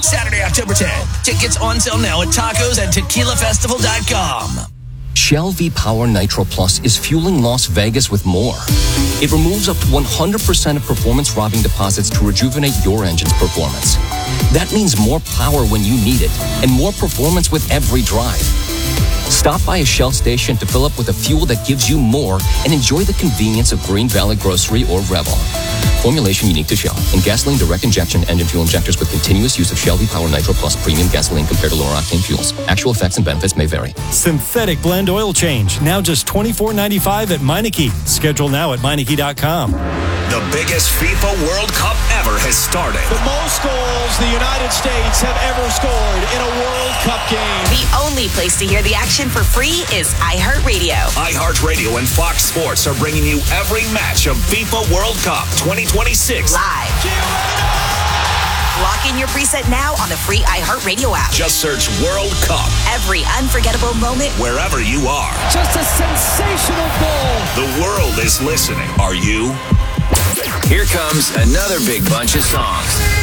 Saturday, October 10th. Tickets on sale now at tacos and tequilafestival.com. Shell V-Power Nitro Plus is fueling Las Vegas with more. It removes up to 100% of performance-robbing deposits to rejuvenate your engine's performance. That means more power when you need it and more performance with every drive. Stop by a Shell station to fill up with a fuel that gives you more and enjoy the convenience of Green Valley Grocery or Rebel. Formulation unique to Shell. In gasoline direct injection engine fuel injectors with continuous use of Shell V-Power Nitro Plus premium gasoline compared to lower octane fuels. Actual effects and benefits may vary. Synthetic blend oil change. Now just $24.95 at Meineke. Schedule now at Meineke.com. The biggest FIFA World Cup ever has started. The most goals the United States have ever scored in a World Cup game. The only place to hear the action for free is iHeartRadio. iHeartRadio and Fox Sports are bringing you every match of FIFA World Cup 2026. Live. Lock in your preset now on the free iHeartRadio app. Just search World Cup. Every unforgettable moment, wherever you are. Just a sensational goal. The world is listening. Are you? Here comes another big bunch of songs.